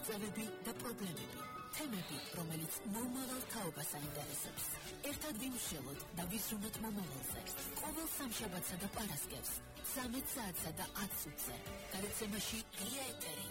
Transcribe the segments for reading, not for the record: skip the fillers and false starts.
მიღწევები და პრობლემები. თემები, რომელიც მომავალ თაობას აინტერესებს. ერთად ვიმშელოთ და ვიზრუნოთ მომავალზე. ყოველ სამშაბათსა და პარასკევს 13 საათსა და 10 წუთზე. გადაცემაში ღია ეტერი.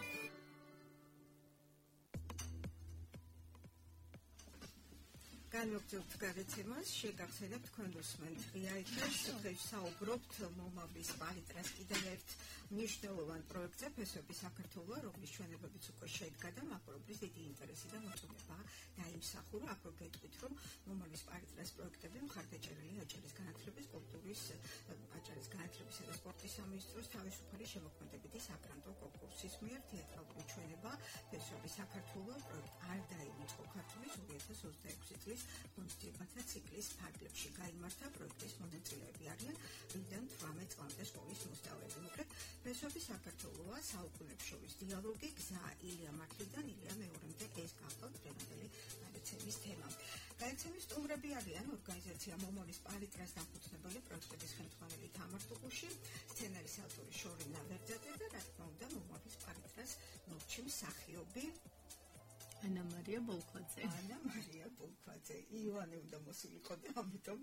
განვაგრძობთ გადაცემას, შეგახსენებთ თქვენ უსმენთ ღია ეტერს, საუბრობთ მომავლის პალიტრას კიდევ ერთ მნიშვნელოვან პროექტზე, ფესვები საქართველო, რომლის ჩვენებებიც უკვე შედგა და მაკრობლის დიდი ინტერესი და მოწონება დაიმსახურა. აქ რო გეტყვით, რომ მომავლის პალიტრას პროექტები მხარდაჭერილი აჭარის განათლების, კულტურის, აჭარის განათლებისა და სპორტის სამინისტროს თავისუფალი შემოქმედებითი საგრანტო კონკურსის მიერ თეატრალური ჩვენება ფესვები საქართველო პროექტ არ დაივიწყო ქართულის 2026 წლის ღონისძიებათა ციკლის ფარგლებში გაიმართა. პროექტის მონაწილეები არიან 1-დან 18 წლამდე სკოლის მოსწავლეები. მოკლედ, ფესვები საქართველოა საუკუნეებს შორის დიალოგი, გზა ილია მართლიდან ილია მეორემდე, ეს გახლავთ დღევანდელი გადაცემის თემა. გადაცემის სტუმრები არიან ორგანიზაცია მომავლის პალიტრას დამფუძნებელი პროექტების ხელმძღვანელი თამარ ტუყუში, სცენარის ავტორი შორინა ვერძაძე და რა თქმა უნდა მომავლის პალიტრას მორჩი მსახიობი ანა მარია ბოლქვაძე. ანა მარია ბოლქვაძე. ივანე უნდა მოსულიყო და ამიტომ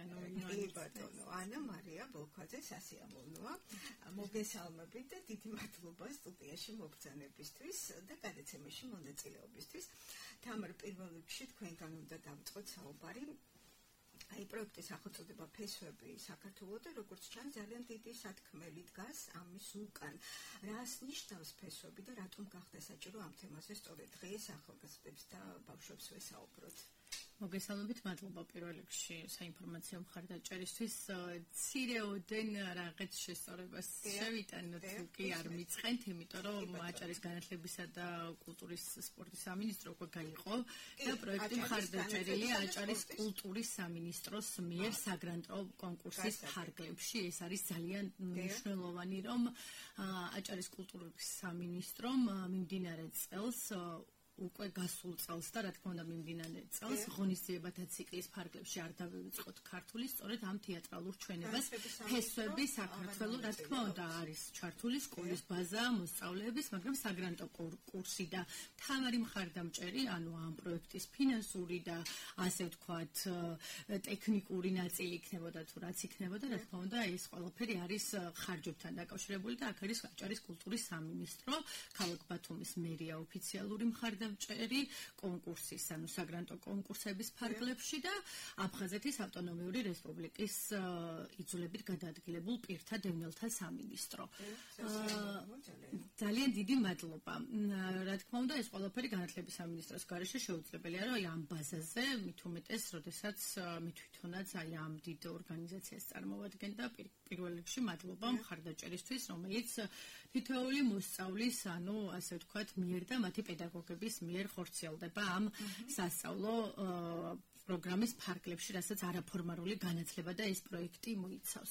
ანა მარია ბოლქვაძე სასიამოვნოა. მოგესალმებით და დიდი მადლობა სტუდიაში მოგზაურობისთვის და გადაცემაში მონაწილეობისთვის. თამარ, პირველ რიგში თქვენგან უნდა დავწყოთ საუბარი. აი პროექტის სახელწოდება ფესვები საქართველო და როგორც ჩანს ძალიან დიდი სათქმელი დგას ამის უკან. რას ნიშნავს ფესვები და რატომ გახდა საჭირო ამ თემაზე სწორედ დღეს ახალგაზრდებს და ბავშვებს ვესაუბროთ? მოგესალმებით, მადლობა პირველ რიგში საინფორმაციო მხარდაჭერისთვის. ცირეოდენ რაღაც შესწორებას შევიტანოთ, კი არ მიწყენთ, იმიტომ რომ აჭარის განათლებისა და კულტურის სპორტის სამინისტრო უკვე გაიყო და პროექტი მხარდაჭერილი აჭარის კულტურის სამინისტროს მიერ საგრანტო კონკურსის ფარგლებში. ეს არის ძალიან მნიშვნელოვანი, რომ აჭარის კულტურის სამინისტრომ მიმდინარე წელს უკვე გასულ წელს და რა თქმა უნდა მიმდინარე წელს ღონისძიებათა ციკლის ფარგლებში არ დავივიწყოთ ქართულის, სწორედ ამ თეატრალურ ჩვენებას ფესვები საქართველო, რა თქმა უნდა არის ჩართული სკოლის ბაზა, მოსწავლეების, მაგრამ საგრანტო კურსი და თამარი მხარდამჭერი, ანუ ამ პროექტის ფინანსური და ასე ვთქვათ ტექნიკური ნაწილი იქნებოდა თუ რაც იქნებოდა, რა თქმა უნდა ეს ყველაფერი არის ხარჯებთან დაკავშირებული და აქ არის აჭარის კულტურის სამინისტრო, ქალაქ ბათუმის მერია ოფიციალური მხარდამჭერი კონკურსის, ანუ საგრანტო კონკურსების ფარგლებში და აფხაზეთის ავტონომიური რესპუბლიკის იძულებით გადაადგილებულ პირთა დევნილთა სამინისტრო. ძალიან დიდი მადლობა. რა თქმა უნდა, ეს ყველაფერი განათლების სამინისტროს გარეშე შეუძლებელია, რომ ამ ბაზაზე მით უმეტეს, როდესაც მე თვითონაც აი ამ დიდ ორგანიზაციას წარმოვადგენ და პირველ რიგში მადლობა მხარდაჭერისთვის, რომელიც თითოეული მოსწავლის, ანუ ასე ვთქვათ, მიერ და მათი პედაგოგების მიერ ხორციელდება ამ სასწავლო პროგრამის ფარგლებში, რასაც არაფორმალური განათლება და ეს პროექტი მოიცავს.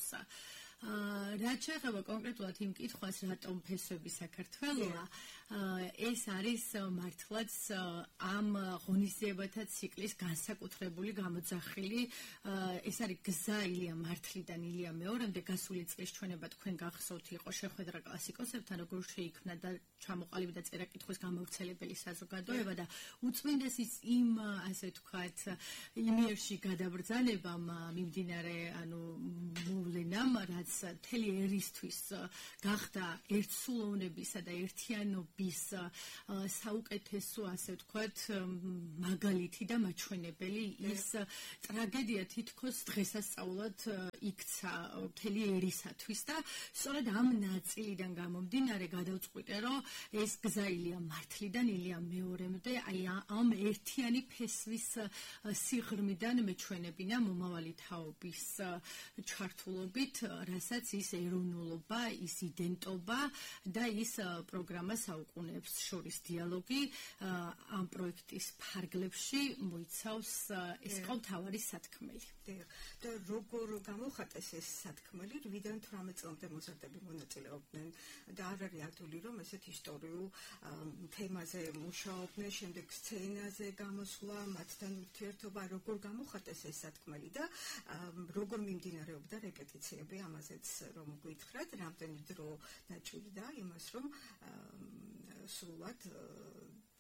რაც შეეხება კონკრეტულად იმ კითხვას, რატომ ფესვები საქართველოა, ეს არის მართლაც ამ ღონისძიებათა ციკლის განსაკუთრებული გამოძახილი. ეს არის გზა ილია მართლიდან ილია მეორემდე. გასული წლის ჩვენება თქვენ გახსოვთ, იყო შეხვედრა კლასიკოსებთან, როგორ შეიქმნა და ჩამოყალიბდა წერა-კითხვის გამავრცელებელი საზოგადოება და უწმინდესის იმ ასე ვთქვათ იმიერში გადაბრძანებამ მიმდინარე ანუ მოვლენამ, რაც მთელი ერისთვის გახდა ერთსულოვნებისა და ერთიანობის საუკეთესო ასე ვთქვათ მაგალითი და მაჩვენებელი, ის ტრაგედია თითქოს დღესასწაულად იქცა მთელი ერისათვის და სწორედ ამ ნაწილიდან გამომდინარე გადავწყვიტე, რომ ეს გზა ილია მართლიდან ილია მეორემდე, აი ამ ერთიანი ფესვის სიღრმიდან მეჩვენებინა მომავალი თაობის ჩართულობით, რასაც ის ეროვნულობა, ის იდენტობა და ის პროგრამა საუკუნეებს შორის დიალოგი ამ პროექტის ფარგლებში მოიცავს. ეს იყო მთავარი სათქმელი. და როგორ გამოხატეს ეს სათქმელი, 8-დან 18 წლამდე მოზარდები მონაწილეობდნენ და არ არის ადვილი, რომ ესეთ ისტორიულ თემაზე მუშაობდნენ, შემდეგ სცენაზე გამოსვლა, მათთან ურთიერთობა, როგორ გამოხატეს ეს სათქმელი და როგორ მიმდინარეობდა რეპეტიციები, ამაზეც რომ გითხრათ, რამდენი დრო დაჭირდა იმას, რომ სრულად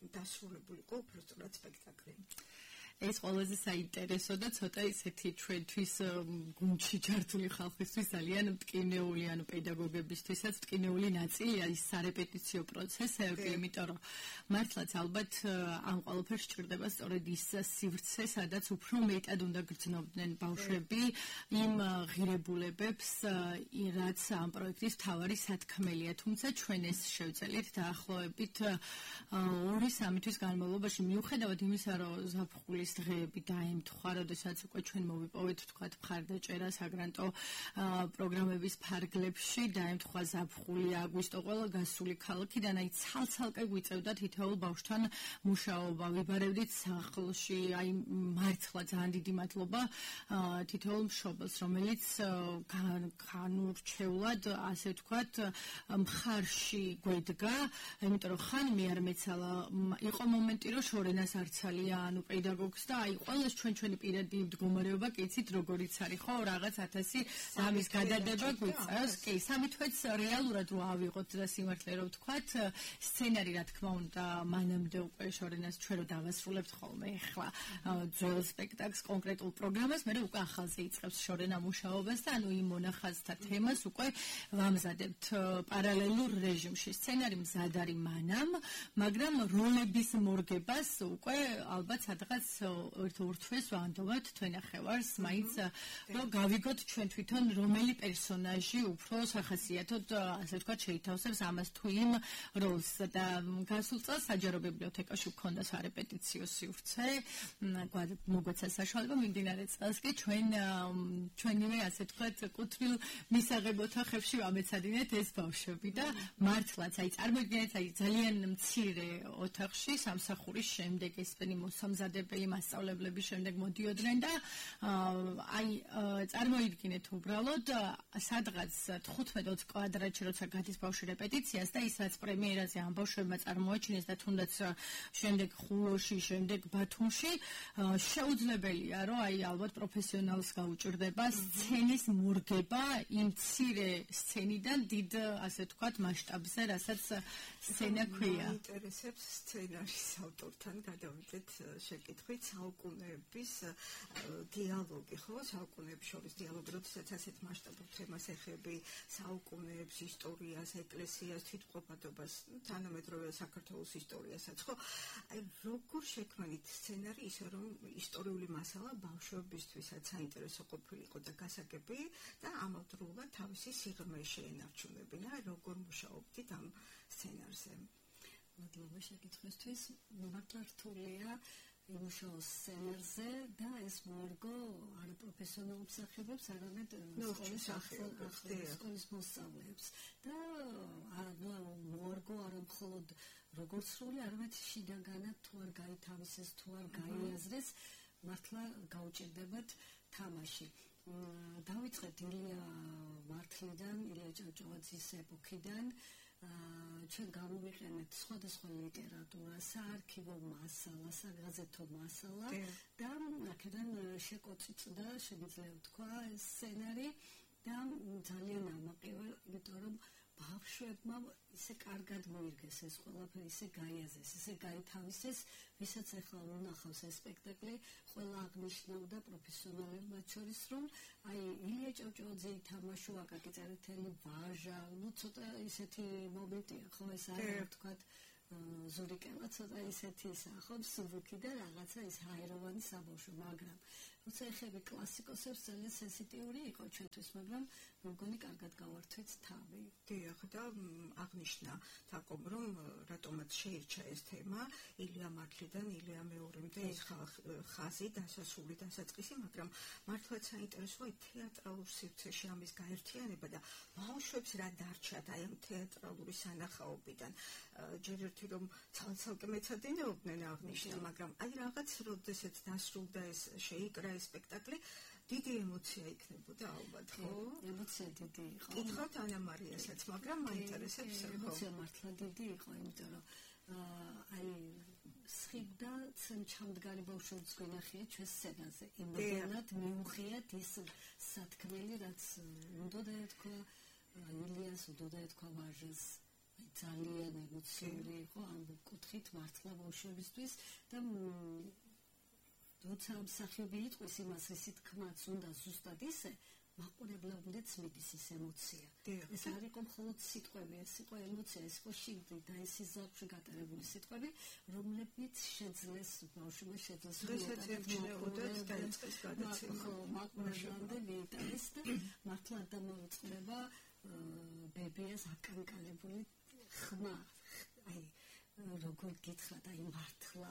დასრულებული იყო უბრალოდ სპექტაკლი. ეს ყველაზე საინტერესო და ცოტა ისეთი ჩვენთვის გუნდში ჩართული ხალხისთვის ძალიან მტკივნეული, ანუ პედაგოგებისთვისაც მტკივნეული ნაწილია ის სარეპეტიციო პროცესები, იმიტომ რომ მართლაც ალბათ ამ ყველაფერს ჭირდება სწორედ ის სივრცე, სადაც უფრო მეტად უნდა გრძნობდნენ ბავშვები იმ ღირებულებებს, რაც ამ პროექტის მთავარი სათქმელია. თუმცა ჩვენ ეს შევწელით დაახლოებით 2-3 თვის განმავლობაში, მიუხედავად იმისა, რომ ზაფხულის დღეები დაემთხვა, როდესაც უკვე ჩვენ მოვიპოვეთ თქვათ მხარდაჭერა საგრანტო პროგრამების ფარგლებში, დაემთხვა ზაფხული, აგვისტო, ყველა გასული ქალაქიდან, აი ცალ-ცალკე გვიწევდა თითოეულ ბავშვთან მუშაობა. ვიბარებდით სახლში, აი მართლა ძალიან დიდი მადლობა თითოეულ მშობელს, რომელიც განურჩეულად, ასე ვთქვათ, მხარში გვედგა, იმიტომ რომ ხან მე არ მეცალა, იყო მომენტი, რომ შორენას არ ცალია, ანუ პედაგოგს და აი ყველას ჩვენი პირადი მდგომარეობა კიცით როგორიც არის, ხო, რაღაც 1000 ამის გადადება გვიწევს. კი, 3 თვეც რეალურად რო ავიღოთ და სიმართლე რო ვთქვათ, სცენარი რა თქმა უნდა, მანამდე უკვე შორენას ჩვენ რო დავასრულებთ ხოლმე ახლა ძველ სპექტაკლს, კონკრეტულ პროგრამას, მე უკვე ახალზე იწყებს შორენა მუშაობას და ანუ იმ მონახაზთა თემას უკვე ვამზადებთ პარალელურ რეჟიმში. სცენარი მზად არის მანამ, მაგრამ როლების მორგებას უკვე ალბათ სადღაც ურთვეს ვანდობთ თქვენ ახევარს, მაინც რომ გავიგოთ ჩვენ თვითონ რომელი პერსონაჟი უფრო სახასიათოდ, ასე ვთქვათ, შეითავსებს ამას თუ იმ როლს. და გასულ წელს საჯარო ბიბლიოთეკაში გქონდა სარეპეტიციო სივრცე, მოგვეცა საშუალება მიმდინარე წელს კი ჩვენივე, ასე ვთქვათ, კუთვნილ მისაღებ ოთახებში ვამეცადინეთ ეს ბავშვები და მართლაც, აი წარმოიდგინეთ, აი ძალიან მცირე ოთახში სამსახურის შემდეგ ესპენი მოსამზადებელი მასწავლებლების შემდეგ მოდიოდნენ და აი წარმოიდგინეთ უბრალოდ სადღაც 15-20 კვადრატში როცა გადის ბავშვი რეპეტიციას და ის რაც პრემიერაზე ამ ბავშვებმა წარმოაჩინეს და თუნდაც შემდეგ ხულოში, შემდეგ ბათუმში შეუძლებელია რომ აი ალბათ პროფესიონალს გაუჭირდება სცენის მორგება იმ მცირე სცენიდან დიდ, ასე ვთქვათ, მასშტაბზე, რასაც სცენა ქვია. ინტერესებს სცენარის ავტორთან გადავიდეთ შეკითხვით საუკუნეების დიალოგი, ხო? საუკუნეების შორის დიალოგი, როდესაც ასეთ მასშტაბურ თემას ეხები, საუკუნეებს, ისტორიას, ეკლესიას, თვითმყოფადობას, თანამედროვე საქართველოს ისტორიასაც, ხო? აი როგორ შექმნით სცენარი ისე რომ ისტორიული მასალა ბავშვებისთვისაც საინტერესო ყოფილიყო და გასაგები და ამავდროულად თავისი სიღრმე შეენარჩუნებინა, როგორ მუშაობდით ამ სცენარზე? მადლობა შეკითხვისთვის. მართლა რთულია იმუშაოს სცენარზე და ეს მოერგო არა პროფესიონალ მსახიობებს, არამედ სკოლის მოსწავლეებს. და მოერგო არა მხოლოდ როგორც სრული, არამედ შინაგანად თუ არ გაითავისეს, თუ არ გაიაზრეს, მართლა გაუჭირდებათ თამაში. დავიწყეთ ილია მართლიდან, ილია ჭავჭავაძის ეპოქიდან. ჩვენ გამოვიყენეთ სხვადასხვა ლიტერატურა, საარქივო მასალა, საგაზეთო მასალა და აქედან შეკოწიწდა, შეიძლება ვთქვა, სცენარი და ძალიან ამაყივა, იმიტომ რომ ბავშვებმა ისე კარგად მოირგეს ეს ყველაფერი, ისე გაიაზეს, ისე გაითავისეს, ვისაც ახლა უნახავს ეს სპექტაკლი, ყველა აღნიშნავდა პროფესიონალებს მათ შორის, რომ აი ილია ჭავჭავაძე ითამაშო, აკაკი წერეთელი, ვაჟა, ну ცოტა ისეთი მომენტია, ხო, ეს არის ვთქვათ ზურიკელა ცოტა ისეთი სახობს სუბუქი და რაღაცა ის ჰაეროვანი საბავშვო, მაგრამ როცა ეხები კლასიკოსებს ძალიან სენსიტიური იყო ჩვენთვის, მაგრამ მგონი კარგად გავართვით თავი. დიახ, და აღნიშნა თაკომ, რომ რატომაც შეირჩა ეს თემა ილია მართლიდან ილია მეორემდე ეს ხაზი დასასრული დასაწყისი, მაგრამ მართლაც საინტერესოა თეატრალურ სივრცეში ამის გაერთიანება და ბავშვებს რა დარჩათ აი ამ თეატრალური სანახაობიდან. ჯერ ერთი რომ ცალ-ცალკე მეცადინეობდნენ აღნიშნა, მაგრამ აი რაღაც როდესაც დასრულდა ეს შეიკრა ეს სპექტაკლი, დიდი ემოცია იქნებოდა ალბათ, ხო? ემოცია დიდი იყო. კითხავთ ანა მარიასაც, მაგრამ მაინტერესებს, ხო? ემოცია მართლა დიდი იყო, იმიტომ რომ აი სხიბდა ჩამდგარი ბავშვებს გვინახია ჩვენ სცენაზე. იმდენად მიუღიათ ის სათქმელი, რაც უნდა ეთქვა ილიას, უნდა ეთქვა ვაჟას. ძალიან ემოციური იყო ამ კუთხით მართლა ბავშვებისთვის და როცა მსახიობი იტყვის იმას, ისე თქმაც უნდა ზუსტად ისე, მაყურებლობლიც მიდის ეს ემოცია. ეს არ იყო მხოლოდ სიტყვები, ეს იყო ემოცია, ეს იყო შიგნით და ეს ზაფხულში გატარებული სიტყვები, რომლებიც შეძლეს ბავშვმა შეძლეს მაყურებლამდე მიიტანეს და მართლა დამოუწყდება ბებიას აკანკალებული ხმა. აი როგორ გითხრათ, აი მართლა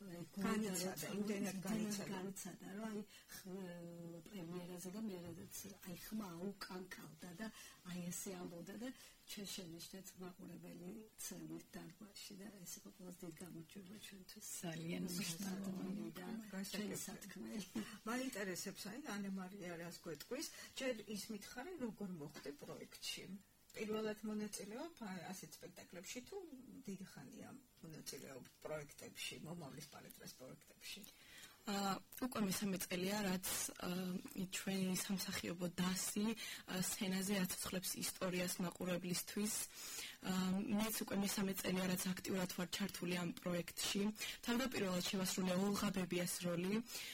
განიცადა, რომ აი პრემიერაზე და მერედაც აი ხმა უკანკალდა და აი ესე ამბობდა და ჩვენ შევიშვით მაყურებელი ცემით დარბაზში და ეს იყო ყველაზე დიდი გამოჩვენა ჩვენთვის. ძალიან მნიშვნელოვანი და ჩვენი სათქმელი. მაინტერესებს აი ანე მარია რას გვეტყვის, ჯერ ის მითხარი როგორ მოხდა პროექტში. პირველად მონაწილეობ ასეთ სპექტაკლებში თუ დიდი ხანია მონაწილეობ პროექტებში, მომავლის პალეტრას პროექტებში? უკვე მესამე წელია, რაც ჩვენი სამსახიობო დასი სცენაზე აცოცხლებს ისტორიას მაყურებლისთვის. მეც უკვე მესამე წელია, რაც აქტიურად ვარ ჩართული ამ პროექტში. თავდაპირველად შევასრულე ოლღა ბებიას როლი.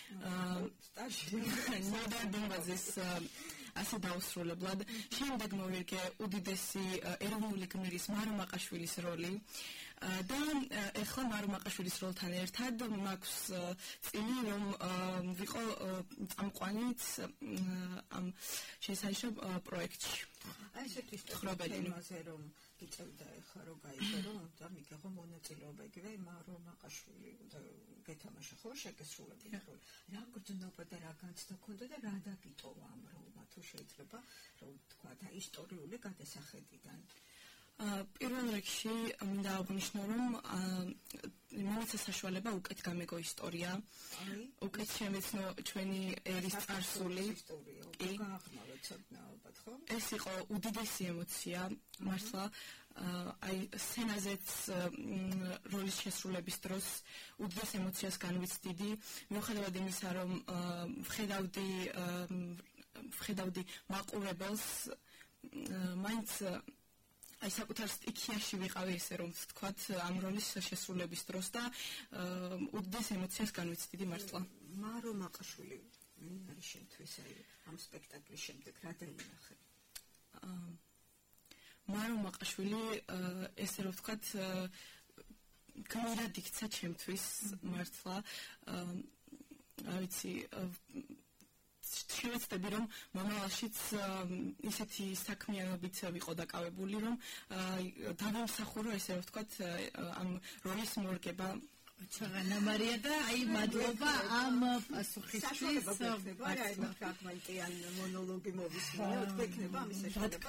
ნოდა დონბაზის ასე დაუსრულებლად. შემდეგ მოვირგე უდიდესი ეროვნული გმირის მარო მაყაშვილის როლი. და ეხლა მარო მაყაშვილის როლთან ერთად მაქვს წილი რომ ვიყო წამყვანიც ამ შესანიშნავ პროექტში. აი ესეთი თხრობელინოზე რომ იწევდა ეხლა რომ გაიგო რომ და მიგიღო მონაწილეობა იგივე მარო მაყაშვილი და გეთამაშა ხო შეგესრულებინა როლი. რა გრძნობა და რა განცდა ქონდა და რა დაგიტოვა ამ როლმა თუ შეიძლება რომ თქვა და ისტორიული გადასახედიდან. პირველ რიგში მინდა აღვნიშნო რომ მომეცა საშუალება უკეთ გამეგო ისტორია. უკეთ შემეცნო ჩვენი ერის წარსული. ეს იყო უდიდესი ემოცია მართლა. აი სცენაზეც როლის შესრულების დროს უდიდეს ემოციას განვიცდიდი. მიუხედავად იმისა რომ ვხედავდი მაყურებელს მაინც აი საკუთარ სტიქიაში ვიყავი ესე რომ ვთქვათ ამ როლის შესრულების დროს და უდიდეს ემოციას განვიცდიდი მართლა. მარო მაყაშვილი არის შენთვის აი ამ სპექტაკლის შემდეგ რა დაინახე? მარო მაყაშვილი ესე რომ ვთქვათ გმირად იქცა ჩემთვის მართლა. არ ვიცი შევეცდები რომ მომავალშიც ისეთი საქმიანობით ვიყო დაკავებული რომ დავამსახურო ესე რომ ვთქვათ ამ როლის მორგება. ჩაღანა მარია და აი მადლობა ამ პასუხისთვის. აი ფრაგმენტიან მონოლოგი მოვისმინოთ, გექნება ამის საშუალება.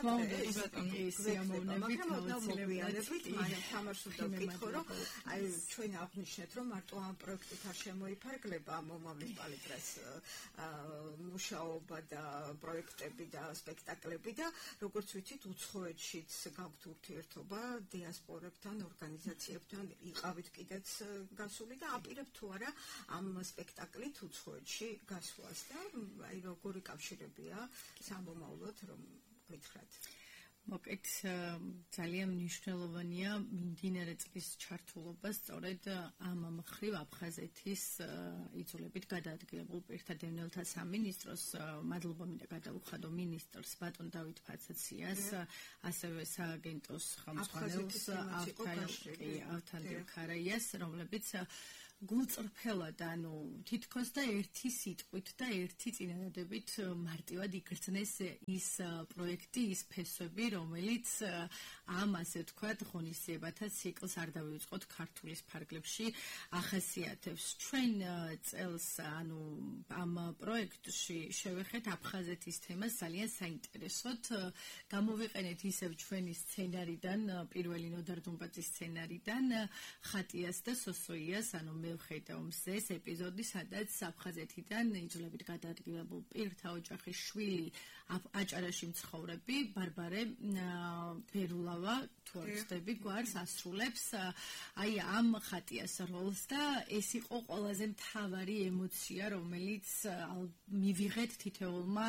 მაგრამ თამაშს უნდა ვკითხო რომ აი ჩვენ აღნიშნეთ რომ მარტო ამ პროექტით არ შემოიფარგლება მომავლის პალეტრას მუშაობა და პროექტები და სპექტაკლები და როგორც ვიცით უცხოეთშიც გაქვთ ურთიერთობა დიასპორებთან, ორგანიზაციებთან, იყავით კიდეც გასული და აპირებ თუ არა ამ სპექტაკლით უცხოეთში გასვლას და აი როგორი კავშირებია სამომავლოდ რომ გითხრათ. მოკეთ ძალიან მნიშვნელოვანია მიმდინარე წლის ჩართულობა სწორედ ამ მხრივ აფხაზეთის იწოლებით გადაადგილებულ პირთა დევნილთა სამინისტროს მადლობა მინდა გადაუხადო მინისტრს ბატონ დავით ფაცაციას ასევე სააგენტოს ხელმძღვანელს ავთანდილ ქარაიას რომლებიც გულწრფელად ანუ თითქოს და ერთი სიტყვით და ერთი წინადადებით მარტივად იგრძნეს ის პროექტი, ის ფესვები, რომელიც ამ ასე ვთქვათ ღონისძიებათა ციკლს არ დავიწყოთ ქართულის ფარგლებში ახასიათებს. ჩვენ წელს ანუ ამ პროექტში შევეხეთ აფხაზეთის თემას ძალიან საინტერესოდ. გამოვიყენეთ ისევ ჩვენი სცენარიდან, პირველი ნოდარ დუმბაძის სცენარიდან ხატიას და სოსოიას, ანუ მევხედავ მზეს ეპიზოდი, სადაც აფხაზეთიდან იძულებით გადაადგილებულ პირთა ოჯახის შვილი აჭარაში მცხოვრები ბარბარე ბერულავა თუ არ ვცდები გვარს ასრულებს აი ამ ხატიას როლს და ეს იყო ყველაზე მთავარი ემოცია, რომელიც მივიღეთ თითოეულმა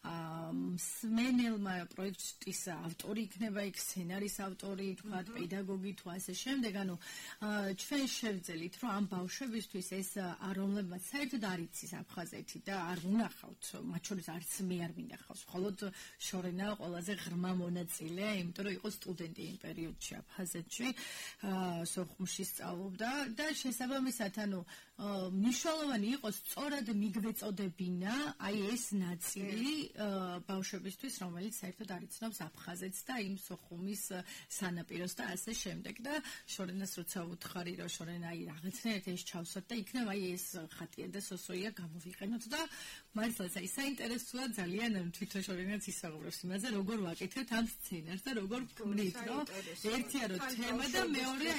მსმენელმა, პროექტის ავტორი იქნება იქ, სცენარის ავტორი, თქვა პედაგოგი თუ ასე შემდეგ, ანუ ჩვენ შევძელით, რომ ამ ბავშვებისთვის ეს რომლებმაც საერთოდ არ იცის აფხაზეთი და არ უნახავთ, მათ შორის არც მე არ მინახავს, მხოლოდ შორენა ყველაზე ღრმა მონაწილე, იმიტომ რომ იყო სტუდენტი იმ პერიოდში აფხაზეთში, სოხუმში სწავლობდა და შესაბამისად, ანუ მნიშვნელოვანი იყო სწორად მიგვეწოდებინა აი ეს ნაწილი ბავშვებისთვის, რომელიც საერთოდ არ იცნობს აფხაზეთს და იმ სოხუმის სანაპიროს და ასე შემდეგ და შორენას როცა უთხარი, რომ შორენა აი რაღაცნაირად ეს ჩავსვათ და იქნებ აი ეს ხატია და სოსოია გამოვიყენოთ და მართლაც აი საინტერესოა ძალიან თვითონ შორენაც ისაუბრებს იმაზე, როგორ ვაკეთებთ ამ სცენარს და როგორ ვქმნით, რომ ერთია რომ თემა და მეორეა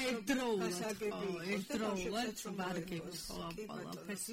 ერთდროულად ვარგებთ ყველაფერს.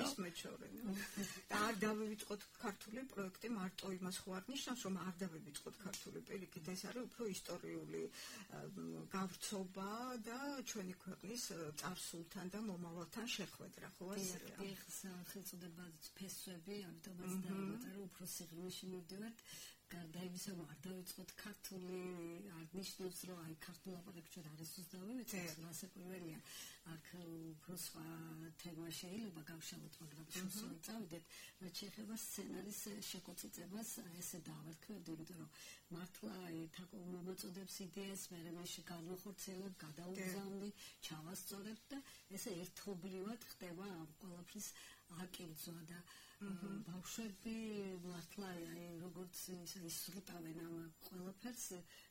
და არ დავივიწყოთ ქართული პროექტი მარტო იმას ხო არ ნიშნავს, რომ არ დავივიწყოთ ქართული პირიქით, ეს არის უფრო ისტორიული გავრცობა და ჩვენი ქვეყნის წარსულთან და მომავალთან შეხვედრა, ხო ასეა. სახელწოდება ფესვები, ამიტომაც დავამატა, რომ უფრო სიღრმეში მივდივართ. გარდა იმისა, რომ არ დავიწყოთ ქართული, არ ნიშნავს, რომ აი ქართულ ლაპარაკს ჩვენ არასდროს დავივიწყოთ, ასე პირველია. აქ უფრო სხვა თემა შეიძლება გავშალოთ, მაგრამ შევსვათ წავიდეთ, რაც შეეხება სცენარის შეკოწიწებას, ესე დავარქმევდი, იმიტომ რომ მართლა ეთაკო მომაწოდებს იდეას, მე განვახორციელებ, გადაუგზავნი, ჩავასწორებ და ესე ერთობლივად ხდება ამ ყველაფრის აკინძვა და ბავშვები მართლა როგორც ისრუტავენ ამ ყველაფერს,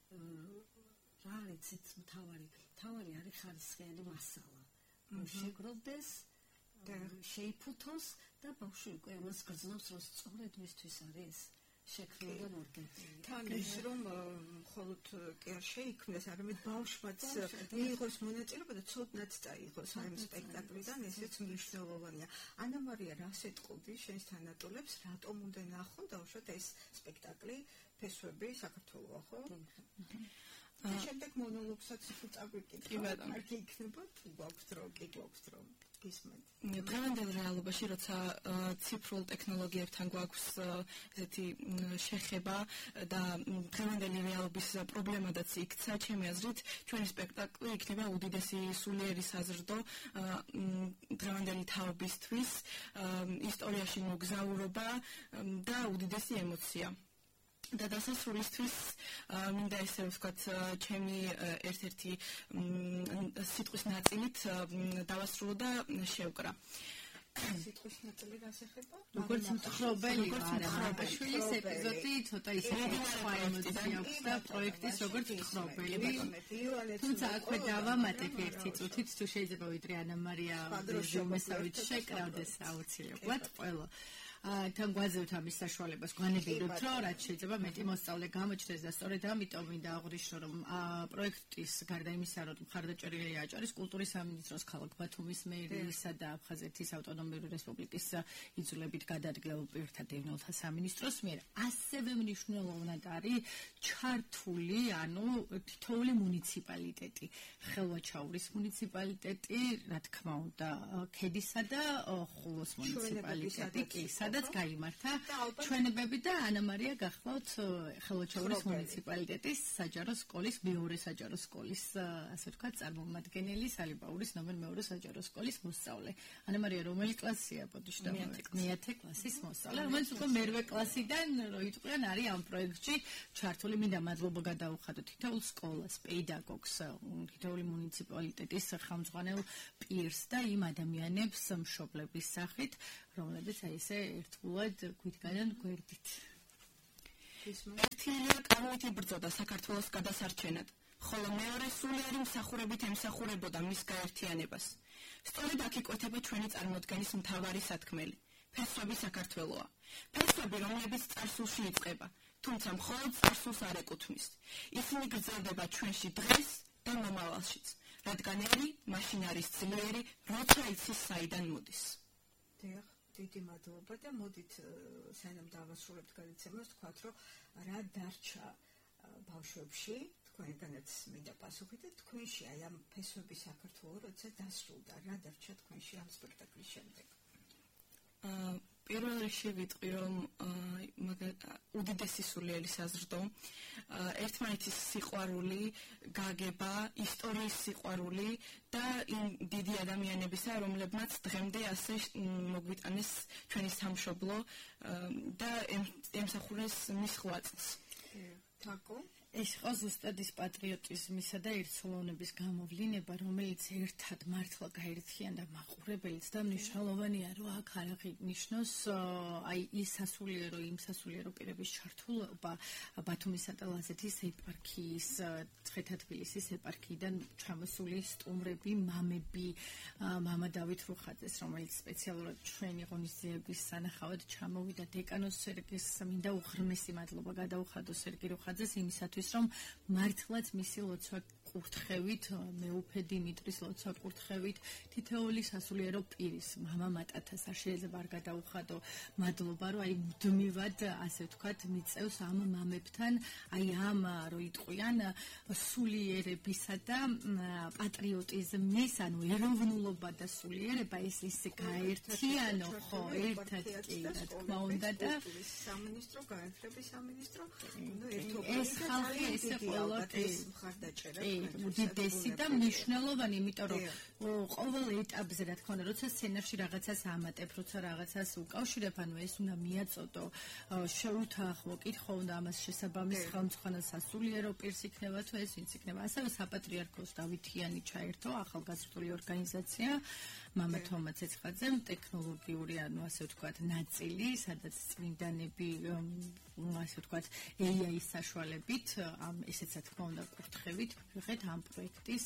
რა არის ეს მთავარი არის ხარისხიანი მასალა. შეგროვდეს, შეიფუთოს და ბავშვი უკვე იმას გრძნობს, რომ სწორედ მისთვის არის შექმნა და მორგებული. თან ის რომ მხოლოდ კი არ შეიქმნეს, არამედ ბავშვმაც მიიღოს მონაწილეობა და ცოდნაც წაიღოს ამ სპექტაკლიდან, ესეც მნიშვნელოვანია. ანა მარია, რას ეტყობი შენს თანატოლებს, რატომ უნდა ნახონ დავუშვათ ეს სპექტაკლი ფესვები საქართველოა, ხო? და შემდეგ მონოლოგსაც თუ წაგვიკითხავ, აქ იქნება თუ გვაქვს დრო, გისმენთ. დღევანდელ რეალობაში, როცა ციფრულ ტექნოლოგიებთან გვაქვს ესეთი შეხება და დღევანდელი რეალობის პრობლემადაც იქცა, ჩემი აზრით, ჩვენი სპექტაკლი იქნება უდიდესი სულიერი საზრდო დღევანდელი თაობისთვის, ისტორიაში მოგზაურობა და უდიდესი ემოცია. და დასასრულისთვის მინდა ესე ვთქვათ, ჩემი ერთ-ერთი სიტყვის ნაწილით დავასრულო და შევკრა. სიტყვის ნაწილი რას ეხება? როგორც მთხრობელი მარაშვილის ეპიზოდი ცოტა ისეთი სხვა ემოცია აქვს და პროექტის როგორც მთხრობელი. თუმცა აქვე დავამატებ ერთი წუთით, თუ შეიძლება ვიდრე ანა მარია მესავით შეკრავდეს აუცილებლად ყველა. თან გვაძლევთ ამის საშუალებას, გვანებიერებთ, რომ რაც შეიძლება მეტი მოსწავლე გამოჩნდეს და სწორედ ამიტომ მინდა აღვნიშნო, რომ პროექტის გარდა იმისა, რომ მხარდაჭერილია აჭარის კულტურის სამინისტროს, ქალაქ ბათუმის მერიისა და აფხაზეთის ავტონომიური რესპუბლიკის იძულებით გადაადგილებულ პირთა დევნილთა სამინისტროს მიერ, ასევე მნიშვნელოვნად არის ჩართული, ანუ თითოეული მუნიციპალიტეტი, ხელვაჩაურის მუნიციპალიტეტი, რა თქმა უნდა, ქედისა და ხულოს მუნიციპალიტეტი კი სადაც გაიმართა ჩვენებები და ანა მარია გახლავთ ხელვაჩაურის მუნიციპალიტეტის საჯარო სკოლის მეორე საჯარო სკოლის ასე ვთქვათ წარმომადგენელი სალიბაურის ნომერ მეორე საჯარო სკოლის მოსწავლე. ანა მარია რომელი კლასია ბოდიშდა? მე-10 კლასის მოსწავლე, რომელიც უკვე მერვე კლასიდან რო იწყებიან არის ამ პროექტში ჩართული. მინდა მადლობა გადაუხადო თითოეულ სკოლას, პედაგოგს, თითოეული მუნიციპალიტეტის ხელმძღვანელ პირს და იმ ადამიანებს მშობლების სახით, რომლებიც აი ესე ერთგულად გვიდგანან გვერდით. ერთიანი კანონით იბრძოდა საქართველოს გადასარჩენად, ხოლო მეორე სულიერი მსახურებით ემსახურებოდა მის გაერთიანებას. სწორედ აქ იკვეთება ჩვენი წარმოდგენის მთავარი სათქმელი. ფესვები საქართველოა. ფესვები, რომლებიც წარსულში იწყება, თუმცა მხოლოდ წარსულს არ ეკუთვნის. ისინი გრძელდება ჩვენში დღეს და მომავალშიც. რადგან ერი მაშინ არის ძლიერი, როცა იცის საიდან მოდის. დიახ, დიდი მადლობა და მოდით სანამ დავასრულებთ გადაცემას თქვათ, რომ რა დარჩა ბავშვებში, თქვენგანაც მინდა პასუხი და თქვენში აი ამ ფესვების საქართველოს როცა დასრულდა, რა დარჩა თქვენში ამ სპექტაკლის შემდეგ? პირველ რიგში ვიტყვი, რომ უდიდესი სულიერი საზრდო, ერთმანეთის სიყვარული, გაგება, ისტორიის სიყვარული და იმ დიდი ადამიანებისა, რომლებმაც დღემდე ასე მოგვიტანეს ჩვენი სამშობლო და ემსახურეს მის ღვაწლს. თაკო ეს იყო ზუსტად ის პატრიოტიზმისა და ერთსულოვნების გამოვლინება, რომელიც ერთად მართლა გაერთიანდა მაყურებელს და მნიშვნელოვანია, რომ აქ არ აღინიშნოს აი ის სასულიერო, იმ სასულიერო პირების ჩართულობა ბათუმისა და ლაზეთის ეპარქიის, ცხეთა-თბილისის ეპარქიიდან ჩამოსული სტუმრები, მამები, მამა დავით რუხაძეს, რომელიც სპეციალურად ჩვენი ღონისძიების სანახავად ჩამოვიდა, დეკანოს სერგის მინდა უღრმესი მადლობა გადაუხადო სერგი რუხაძეს იმისათვის, რომ მართლაც მისი ლოცვა კურთხევით, მეუფე დიმიტრის ლოცვა კურთხევით, თითოეული სასულიერო პირის, მამა მატათას არ შეიძლება არ გადაუხადო მადლობა, რომ აი მუდმივად, ასე ვთქვათ, მიწევს ამ მამებთან, აი ამ რო იტყვიან სულიერებისა და პატრიოტიზმის, ანუ ეროვნულობა და სულიერება ეს გაერთიანო, ხო, ერთად კი, რა თქმა უნდა და სამინისტრო, განათლების სამინისტრო, ეს ხალხი ესე ყოველთვის მხარდაჭერა უდიდესი და მნიშვნელოვანი, იმიტომ რომ ყოველ ეტაპზე, რა თქმა უნდა, როცა სცენარში რაღაცას ამატებ, როცა რაღაცას უკავშირებ, ანუ ეს უნდა მიაწოდო, შეუთანხმო, კითხვა უნდა ამას შესაბამის ხელმძღვანელ სასულიერო პირს იქნება თუ ეს ვინც იქნება. ასევე საპატრიარქოს დავითიანი ჩაერთო ახალგაზრდული ორგანიზაცია მამა თომა ცეცხაძემ, ტექნოლოგიური, ანუ ასე ვთქვათ, ნაწილი, სადაც წმინდანები, ასე ვთქვათ, AI-ის საშუალებით, ესეც რა თქმა უნდა კურთხევით, ვიღეთ ამ პროექტის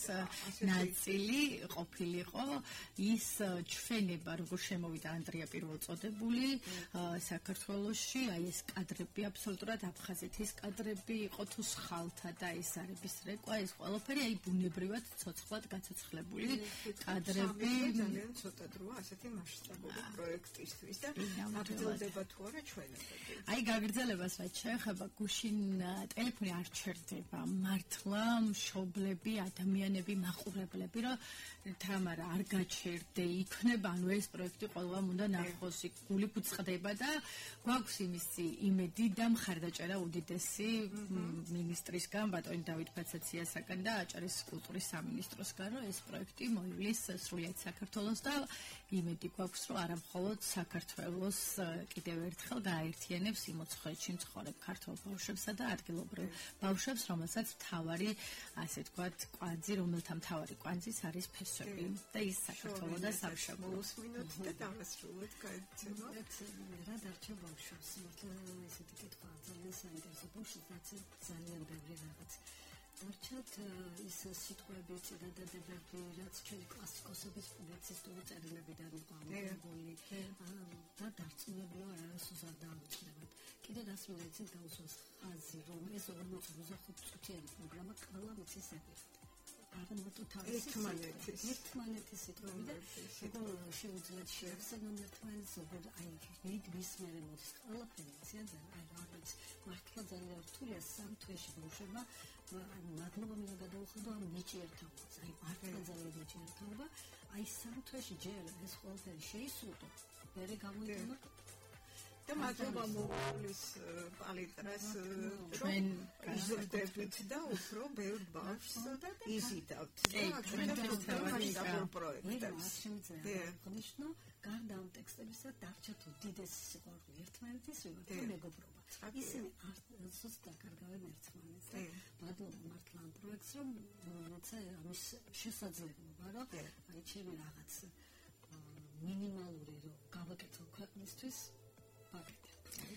ნაწილი ყოფილიყო ის ჩვენება, როგორ შემოვიდა ანდრია პირველწოდებული საქართველოში, აი ეს კადრები აბსოლუტურად აფხაზეთის კადრები იყო თუ სხალთა და ეს არების რეკვა, ეს ყველაფერი აი ბუნებრივად ცოცხლად გაცოცხლებული კადრები. ძალიან ცოტა დროა ასეთი მასშტაბური პროექტისთვის და გაგრძელდება თუ არა ჩვენებები. აი გაგრძელებას რაც შეეხება გუშინ ტელეფონი არ ჩერდება, მართლა მშობლები, ადამიანები, მაყურებლები, რომ თამარა არ გაჩერდე, იქნება, ანუ ეს პროექტი ყველამ უნდა ნახოს, გული გუწყდება და გვაქვს იმისი იმედი და მხარდაჭერა უდიდესი მინისტრისგან, ბატონი დავით ფაცაციასაგან და აჭარის კულტურის სამინისტროსგან, რომ ეს პროექტი მოივლის სრულიად საქართველოს და იმედი გვაქვს, რომ არა მხოლოდ საქართველოს კიდევ ერთხელ გააერთიანებს იმოძღვრეთში მცხოვრებ ქართველ ბავშვებსა და ადგილობრივ ბავშვებს, რომელსაც მთავარი, ასე ვთქვათ, კვანძი, რომელთა მთავარი კვანძის არის ფესვები და ის საქართველოს და სამშობლო. მინუტი და დავასრულოთ გადაცემა. რა დარჩა ბავშვებს? ესეთი კითხვა ძალიან საინტერესო ბავშვებს ძალიან ბევრი რაღაც. დარჩათ ის სიტყვები, წინადადებები, რაც ჩვენი კლასიკოსების პუბლიცისტური წერილებიდან იყო ამოღებული და დარწმუნებული ვარ, არასოდეს არ დაამოწმებათ. კიდევ დასმენა იცით დაუსვას ხაზი, რომ ეს 45 წუთიანი პროგრამა ყველა მიცის ეტირად. აღმოჩნდა თავისი ერთმანეთის სიტყვები და როგორ შეუძლიათ შეახსენონ ერთმანეთს, როგორ აი მის მერე მოდის ყველაფერი ძალიან აი რაღაც მართლა ძალიან რთულია სამ თვეში ბავშვებმა მადლობა მინდა გადაუხადო ამ ნიჭიერთაობას, აი მართლა ძალიან ნიჭიერთაობა, აი სამ თვეში ჯერ ეს ყველაფერი შეისრულო, მერე გამოიყენო და მადლობა მოუვლის პალიტრას ჩვენ იზრდებით და უფრო ბევრ ბავშვს იზიდავთ და პროექტებს. აღნიშნო, გარდა ამ ტექსტებისა დარჩათ უდიდესი სიყვარული ერთმანეთისმივე და მეგობრობა. ისინი ზუსტად კარგავენ ერთმანეთს და მადლობა მართლა ამ პროექტს, რომ როცა ამის შესაძლებლობა, რომ აი ჩემი რაღაც მინიმალური რომ გავაკეთო ქვეყნისთვის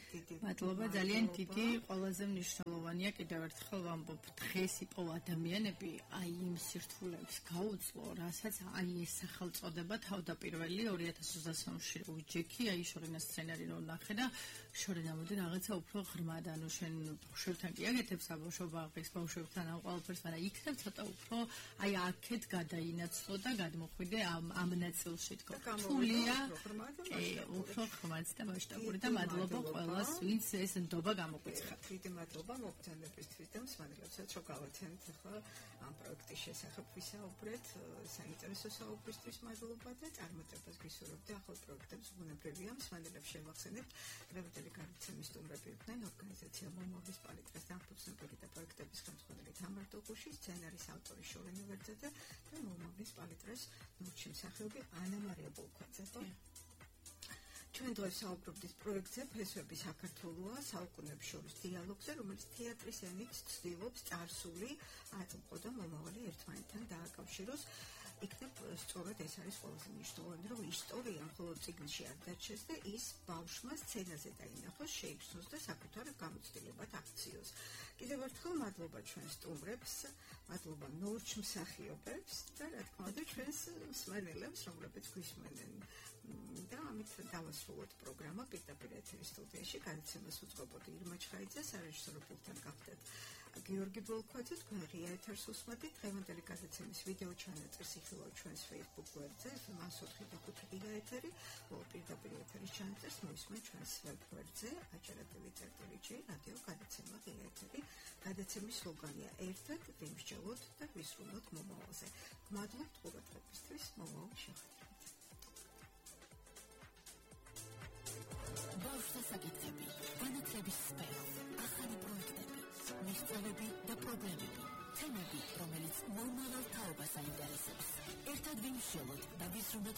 მადლობა, ძალიან დიდი, ყველაზე მნიშვნელოვანია კიდევ ერთხელ ვამბობ, დღეს იპოვა ადამიანები აი იმ სირთულეებს გაუძლო, რასაც აი ეს სახელწოდება თავდაპირველი 2023-ში უჯექი, აი შორენა სცენარი რო ნახე და შორენა მოდი რაღაცა უფრო ღრმად, ანუ შენ ბავშვებთან კი აგეთებს აბოშობა აღის ბავშვებთან ამ ყველაფერს, მაგრამ იქნებ ცოტა უფრო აი აქეთ გადაინაცვლო და გადმოხვიდე ამ ნაწილში თქო. ფულია უფრო ღრმად და მასშტაბური და მადლობა ყველას, ვინც ეს ნდობა გამოგვიცხადეთ. დიდი მადლობა მოგზაურობისთვის და მსმენელებსაც, რომ გავაცემთ ახლა ამ პროექტის შესახებ ვისაუბრეთ. საინტერესო საუბრისთვის მადლობა და წარმატებას გისურვებთ და ახალ პროექტებს ბუნებრივია მსმენელებს შევახსენებთ. კრებითელი გარდაცემის სტუმრები იყვნენ ორგანიზაცია მომავლის პალიტრას დამფუძნებელი და პროექტების ხელმძღვანელი თამარ ტოყუში, სცენარის ავტორი შორენა ვერძაძე და მომავლის პალიტრას ნურჩი მსახიობი ანა მარია ბოლქვაძე. ჩვენ დღეს საუბრობთ პროექტზე ფესვები საქართველოა საუკუნეებს შორის დიალოგზე, რომელიც თეატრის ენით ცდილობს წარსული აწმყო და მომავალი ერთმანეთთან დააკავშიროს. იქნებ სწორედ ეს არის ყველაზე მნიშვნელოვანი, რომ ისტორია მხოლოდ წიგნში არ დარჩეს და ის ბავშვმა სცენაზე დაინახოს, შეიცნოს და საკუთარ გამოცდილებად აქციოს. კიდევ ერთხელ მადლობა ჩვენ სტუმრებს, მადლობა ნორჩ მსახიობებს და რა თქმა უნდა ჩვენს მსმენელებს, რომლებიც გვისმენენ. და ამით დავასრულოთ პროგრამა პირდაპირ ეთერის სტუდიაში. გადაცემას უწყობოდი ირმა ჩხაიძე, სარეჟისორო პულტთან გახდათ გიორგი ბოლქვაძე, თქვენ ღია ეთერს უსმენთ. დღევანდელი გადაცემის ვიდეო ჩანაწერს იხილავთ ჩვენს Facebook გვერდზე, FM104.5 ღია ეთერი, პირდაპირ ეთერის ჩანაწერს მოისმენთ ჩვენს ვებ გვერდზე, აჭარაძე.ჭ რადიო გადაცემა ღია ეთერი. გადაცემის სლოგანია ერთად ვიმსჯელოთ და ვისრულოთ მომავალზე. გმადლობთ ყურადღებისთვის, მომავალ შეხვედრამდე. ბავშვთა საკითხები, განათლების სფერო, ახალი პროექტები, მიღწევები და პრობლემები, თემები, რომელიც მომავალ თაობას აინტერესებს. ერთად ვიმსჯელოთ და ვისრულოთ